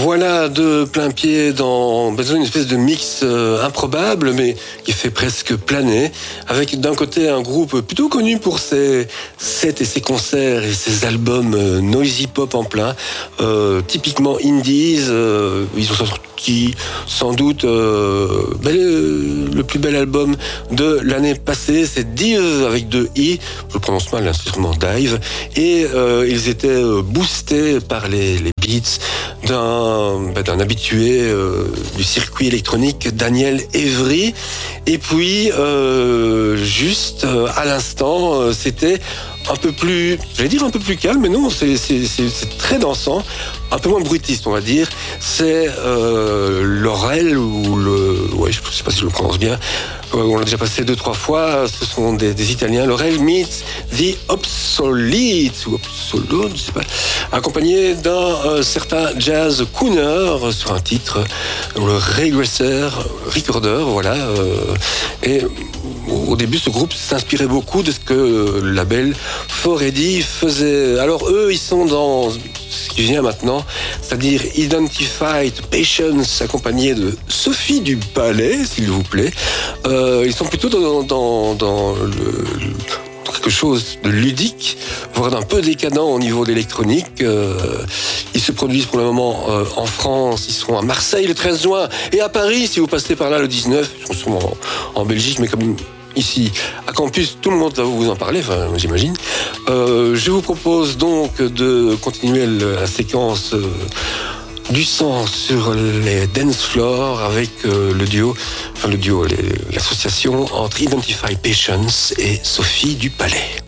Voilà de plein pied dans une espèce de mix improbable, mais qui fait presque planer, avec d'un côté un groupe plutôt connu pour ses sets et ses concerts et ses albums noisy pop en plein, typiquement indies. Ils ont sorti sans doute le plus bel album de l'année passée, c'est Dive avec 2 I, je prononce mal l'instrument Dive, et ils étaient boostés par les beats d'un habitué du circuit électronique, Daniel Evry. Et puis, juste à l'instant, c'était un peu plus, j'allais dire un peu plus calme, mais non, c'est très dansant, un peu moins bruitiste, on va dire. C'est Laurel ou je sais pas si je le prononce bien. On l'a déjà passé 2-3 fois. Ce sont des Italiens. Laurel meets the Obsolete ou Obsolete, je sais pas, accompagné d'un certain Jazz Cooner sur un titre, le Recorder, voilà. Et au début, ce groupe s'inspirait beaucoup de ce que le label Foready faisait. Alors eux, ils sont dans ce qui vient maintenant, c'est-à-dire Identified Patience, accompagné de Sophie du Palais, s'il vous plaît. Ils sont plutôt dans quelque chose de ludique, voire d'un peu décadent au niveau de l'électronique. Ils se produisent pour le moment en France, ils seront à Marseille le 13 juin, et à Paris, si vous passez par là le 19, ils sont en Belgique, mais comme ici, à Campus, tout le monde va vous en parler, enfin, j'imagine. Je vous propose donc de continuer la séquence du sang sur les dance floors avec l'association entre Identify Patience et Sophie du Palais.